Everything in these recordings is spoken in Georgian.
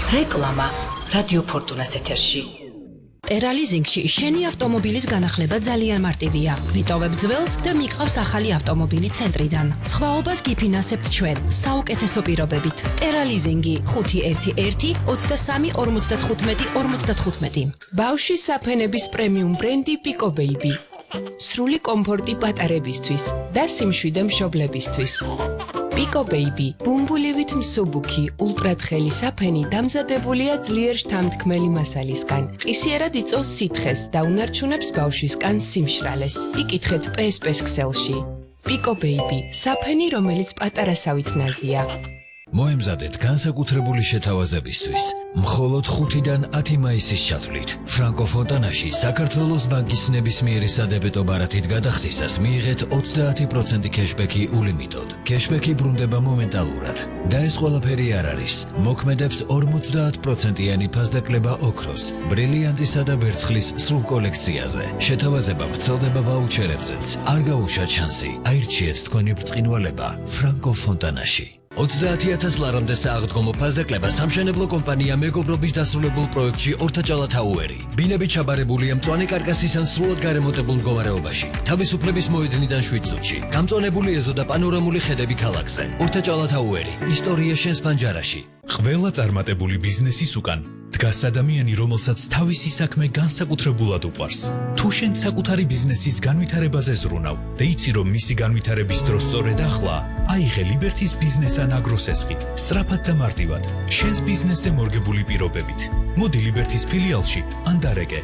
რეკლამა რადიო ფორტუნას ეთერში. ტერალიზინგში შენი ავტომობილის განახლება ძალიან მარტივია. ვიტოვებ ძველს და მიყავს ახალი ავტომობილი ცენტრიდან. სხვაობას გიფინანსებთ ჩვენ საუკეთესო პირობებით. ტერალიზინგი 511 23 55 55. ბავშვის საფენების პრემიუმ ბრენდი Pico Baby. სრული კომფორტი პატარებისთვის და სიმშვიდე მშობლებისთვის. Pico Baby, ბუმბულივით მსუბუქი, ულტრათხელი საფენი დამზადებულია ძლიერ შთამთქმელი მასალისგან. ყისიერად იწვევს სითხეს და უნარჩუნებს ბავშვისგან სიმშრალეს. იკითხეთ PSP-ს ქსელში. Pico Baby, საფენი, რომელიც პატარასავით ნაზია. მოემზადეთ განსაკუთრებული შეთავაზებისთვის. მხოლოდ 5-დან 10 მაისის ჩათვლით. ფრანკო ფონტანაში საქართველოს ბანკის ნებისმიერი სადებეტო ბარათით გადახდისას მიიღეთ 30% კეშბექი ულიმიტოდ. კეშბექი ბრუნდება მომენტალურად და ეს ყველაფერი არ არის. მოქმედებს 50%-იანი ფასდაკლება ოქროს, ბრილიანტისა და ვერცხლის სრულ კოლექციაზე. შეთავაზება ვრცელდება ვაუჩერებზეც. არ გაუშვათ შანსი. აირჩიეთ თქვენი ბრწყინვალება ფრანკო ფონტანაში. 30,000 ლარამდე სააღდგომო ფასდაკლება სამშენებლო კომპანია მეგობრობის დასრულებულ პროექტში ორთაჭალა-თაუერი. ბინები ჩაბარებულია მწვანე კარკასისან სრულად გარემონტებულ მდგომარეობაში. თავისუფლების მოედნიდან 7 წუთში. გამწვანებული ეზო და პანორამული ხედები ქალაქზე. ორთაჭალა-თაუერი. ისტორია შენს პანჯარაში. ყველა წარმატებული ბიზნესის უკან დგას ადამიანი, რომელსაც თავისი საქმე განსაკუთრებულად უყვარს. თუ შენ საკუთარი ბიზნესის განვითარებაზე ზრუნავ და იცი, რომ მისი განვითარების დრო სწორედ ახლაა, აიღე ლიბერთის ბიზნეს ან აგროსესხი. სწრაფად და მარტივად, შენს ბიზნესზე მორგებული პირობებით. მოდი ლიბერთის ფილიალში ან დარეკე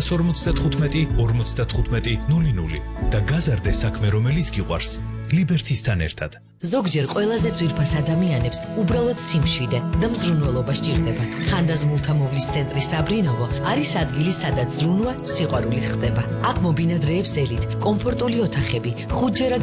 255 55 00 და გაზარდე საქმე, რომელიც გიყვარს. ლიბერთისთან ერთად. ზოგჯერ ყველაზე ძვირფას ადამიანებს უბრალოდ სიმშვიდე და მზრუნველობა სჭირდებათ. ხანდაზმულთა მოვლის ცენტრი საბრინოვო არის ადგილი, სადაც ზრუნვა სიყვარულით ხდება. აქ მობინადრეებს ელით, კომფორტული ოთახები, 5-ჯერადი